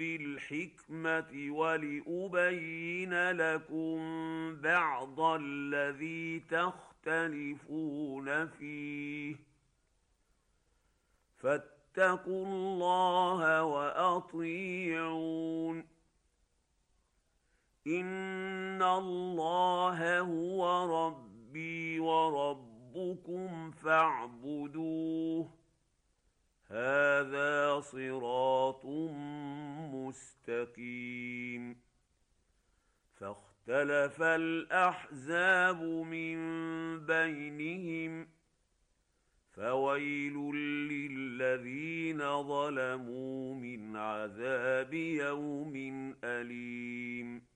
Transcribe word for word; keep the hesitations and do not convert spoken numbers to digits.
بالحكمة ولأبين لكم بعض الذي تختلفون فيه فاتقوا الله وأطيعون إن الله هو ربي وربكم فاعبدوه هذا صراط مستقيم فاختلف الأحزاب من بينهم فويل للذين ظلموا من عذاب يوم أليم